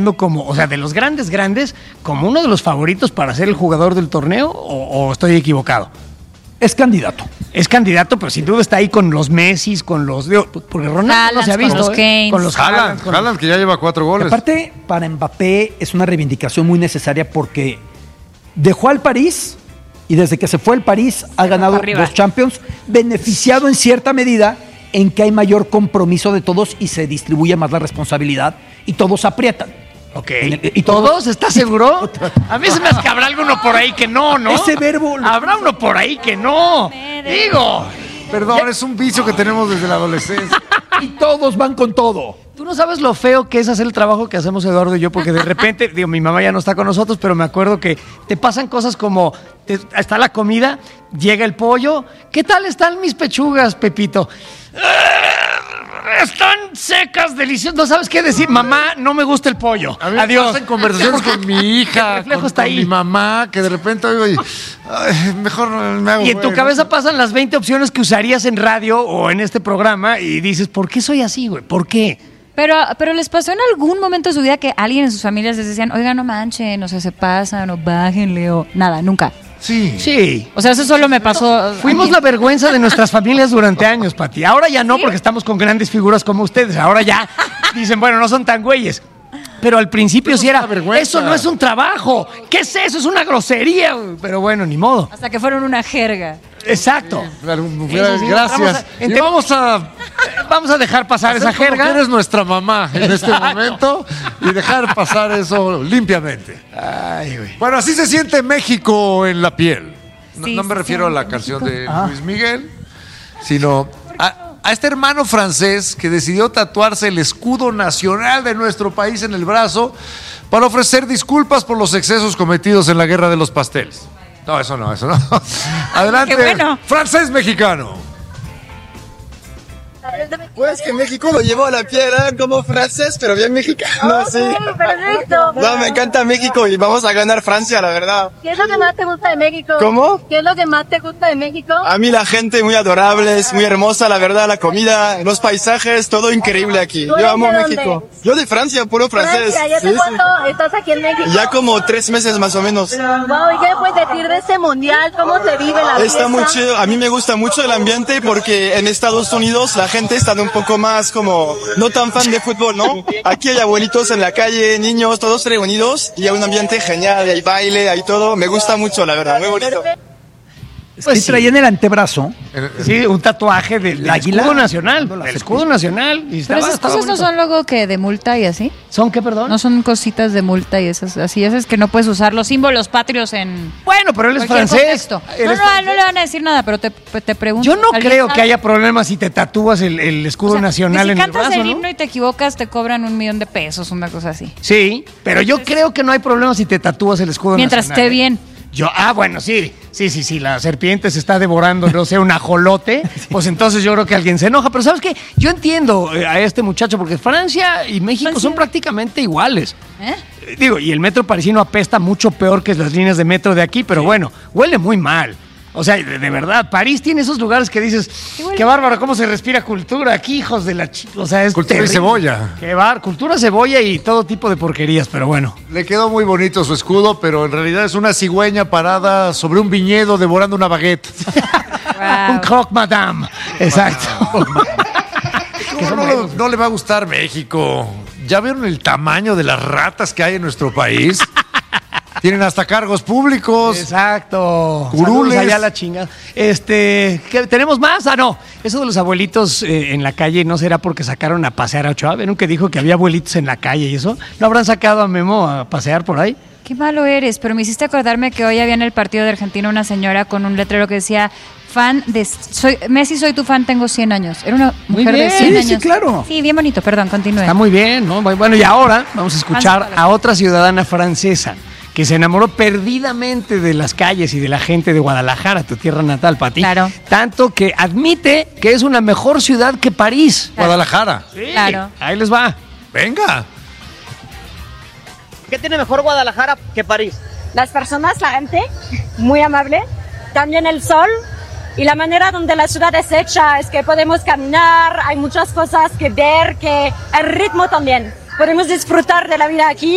viendo como, o sea, de los grandes, como uno de los favoritos para ser el jugador del torneo, o estoy equivocado? Es candidato. Es candidato, pero sin duda está ahí con los Messi, con los... Porque Ronaldo Haaland, no se ha visto. con los Kane. Con los Haaland, que ya lleva 4 goles. Aparte, para Mbappé es una reivindicación muy necesaria porque dejó al París y desde que se fue al París ha ganado 2 Champions, beneficiado en cierta medida en que hay mayor compromiso de todos y se distribuye más la responsabilidad y todos aprietan. Ok. ¿Y todos? ¿Estás seguro? A mí se me hace que habrá alguno por ahí que no, ¿no? Ese verbo... Habrá uno por ahí que no. Digo. Perdón, es un vicio que tenemos desde la adolescencia. Y todos van con todo. Tú no sabes lo feo que es hacer el trabajo que hacemos Eduardo y yo, porque de repente, digo, mi mamá ya no está con nosotros, pero me acuerdo que te pasan cosas como, está la comida, llega el pollo, ¿qué tal están mis pechugas, Pepito? Están secas, deliciosas. No sabes qué decir. Mamá, no me gusta el pollo. A mí me Adiós. pasan conversaciones con mi hija, con mi mamá, que de repente oigo y mejor me hago. Y en tu cabeza pasan las 20 opciones que usarías en radio o en este programa y dices, ¿por qué soy así, güey? ¿Por qué? Pero les pasó en algún momento de su vida que alguien en sus familias les decían, oiga, no manchen, o sea, se pasan, o bájenle, o nada, nunca. Sí. O sea, eso solo me pasó. Fuimos la vergüenza de nuestras familias durante años, Pati. Ahora ya no, porque estamos con grandes figuras como ustedes. Ahora ya dicen, bueno, no son tan güeyes. Pero al principio sí era, eso no es un trabajo. ¿Qué es eso? Es una grosería. Pero bueno, ni modo. Hasta que fueron una jerga. Exacto. Gracias. Vamos a dejar pasar esa jerga. Como que eres nuestra mamá en este momento y dejar pasar eso limpiamente. Ay, güey. Bueno, así se siente México en la piel. No me refiero a la canción México. de Luis Miguel, sino a este hermano francés que decidió tatuarse el escudo nacional de nuestro país en el brazo para ofrecer disculpas por los excesos cometidos en la guerra de los pasteles. No, eso no. Adelante, bueno. francés mexicano. Pues que México lo llevó a la piedra como francés, pero bien mexicano, sí. Perfecto. No, me encanta México y vamos a ganar Francia, la verdad. ¿Qué es lo que más te gusta de México? ¿Cómo? ¿Qué es lo que más te gusta de México? A mí la gente muy adorable, es muy hermosa, la verdad, la comida, los paisajes, todo increíble aquí. Yo amo de México. dónde? Yo de Francia, puro francés. Francia, ¿ya Sí, te cuánto estás aquí en México? Ya como 3 meses más o menos. Wow, ¿y qué puedes decir de este mundial? ¿Cómo se vive la fiesta? Está muy chido, a mí me gusta mucho el ambiente porque en Estados Unidos la gente está un poco más como no tan fan de fútbol, ¿no? Aquí hay abuelitos en la calle, niños, todos reunidos y hay un ambiente genial, hay baile, hay todo, me gusta mucho, la verdad, muy bonito. Pues sí. Traía en el antebrazo un tatuaje del águila, escudo nacional. El escudo nacional. Y Pero esas cosas no son luego que de multa y así. ¿Son qué, perdón? No son cositas de multa y esas así. Esas que no puedes usar los símbolos patrios en. Bueno, pero él es cualquier francés. contexto. No le van a decir nada, pero te pregunto. Yo no creo que haya problemas si te tatúas el escudo nacional en el brazo, Si cantas el ¿no? himno y te equivocas, te cobran $1,000,000, una cosa así. Sí, pero yo creo que no hay problema si te tatúas el escudo Mientras nacional. esté bien. Bueno, sí, la serpiente se está devorando, no sé, un ajolote, pues entonces yo creo que alguien se enoja. Pero ¿sabes qué? Yo entiendo a este muchacho, porque Francia y México son prácticamente iguales. Digo, y el metro parisino apesta mucho peor que las líneas de metro de aquí, pero bueno, huele muy mal. O sea, de verdad, París tiene esos lugares que dices, qué bárbaro, cómo se respira cultura aquí, hijos de la... O sea, es cultura terrible. Y cebolla. Cultura, cebolla y todo tipo de porquerías, pero bueno. Le quedó muy bonito su escudo, pero en realidad es una cigüeña parada sobre un viñedo devorando una baguette. Wow. Un croque madame. Exacto. No le va a gustar México. ¿Ya vieron el tamaño de las ratas que hay en nuestro país? Tienen hasta cargos públicos. Exacto. Curules. Saludos allá la chingada. ¿Qué, ¿tenemos más? No. Eso de los abuelitos en la calle no será porque sacaron a pasear a Ochoa. ¿Vieron que dijo que había abuelitos en la calle y eso? ¿No habrán sacado a Memo a pasear por ahí? Qué malo eres, pero me hiciste acordarme que hoy había en el partido de Argentina una señora con un letrero que decía Messi, soy tu fan, tengo 100 años. Era una mujer de 100 años. Sí, claro. Sí, bien bonito, perdón, continúe. Está muy bien, ¿no? Bueno, y ahora vamos a escuchar a otra ciudadana francesa que se enamoró perdidamente de las calles y de la gente de Guadalajara, tu tierra natal, Pati. Claro. Tanto que admite que es una mejor ciudad que París. Claro. Guadalajara. Sí, Claro. ahí les va. Venga. ¿Qué tiene mejor Guadalajara que París? Las personas, la gente, muy amable. También el sol y la manera donde la ciudad es hecha, es que podemos caminar, hay muchas cosas que ver, que el ritmo también. Podemos disfrutar de la vida aquí.